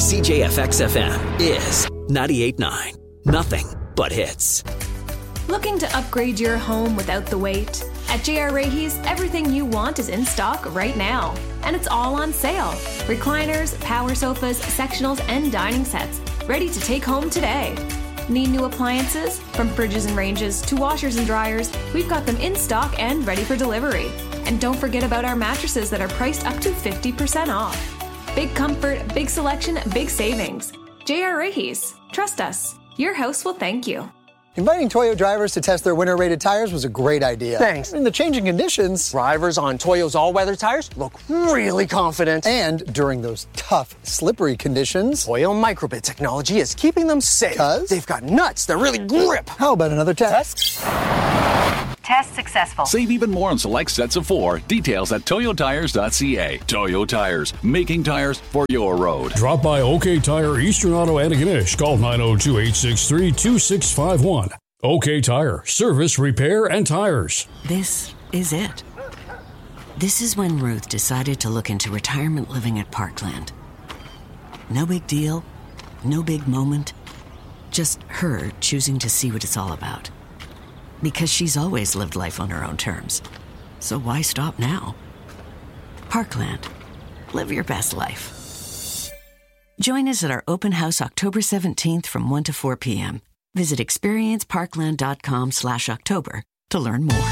CJFX-FM is 98.9. Nothing but hits. Looking to upgrade your home without the wait? At J.R. Rahe's, everything you want is in stock right now. And it's all on sale. Recliners, power sofas, sectionals, and dining sets. Ready to take home today. Need new appliances? From fridges and ranges to washers and dryers, we've got them in stock and ready for delivery. And don't forget about our mattresses that are priced up to 50% off. Big comfort, big selection, big savings. J.R. Rahe's. Trust us. Your house will thank you. Inviting Toyo drivers to test their winter-rated tires was a great idea. Thanks. In the changing conditions, Drivers on Toyo's all-weather tires look really confident. and during those tough, slippery conditions. Toyo Microbit technology is keeping them safe. 'Cause? They've got nuts that really grip. How about another test? Test successful. Save even more on select sets of 4. Details at toyotires.ca. Toyo Tires, making tires for your road. Drop by OK Tire, Eastern Auto, Antigonish. Call 902-863-2651. OK Tire, service, repair, and tires. This is it. This is when Ruth decided to look into retirement living at Parkland. No big deal, no big moment, just her choosing to see what it's all about. Because she's always lived life on her own terms. So why stop now? Parkland. Live your best life. Join us at our open house October 17th from 1 to 4 p.m. Visit experienceparkland.com/October to learn more.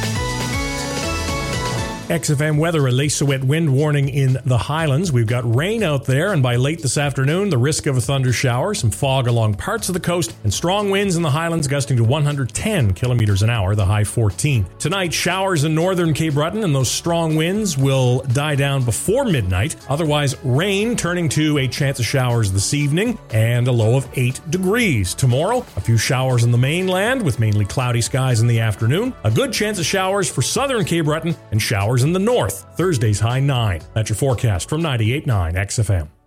XFM weather, a lace wet wind warning in the Highlands. We've got rain out there, and by late this afternoon, the risk of a thunder shower, some fog along parts of the coast, and strong winds in the Highlands gusting to 110 kilometers an hour, the high 14. Tonight, showers in northern Cape Breton, and those strong winds will die down before midnight. Otherwise, rain turning to a chance of showers this evening, and a low of 8 degrees. Tomorrow, a few showers in the mainland, with mainly cloudy skies in the afternoon. A good chance of showers for southern Cape Breton, and showers in the north. Thursday's high 9. That's your forecast from 98.9 XFM.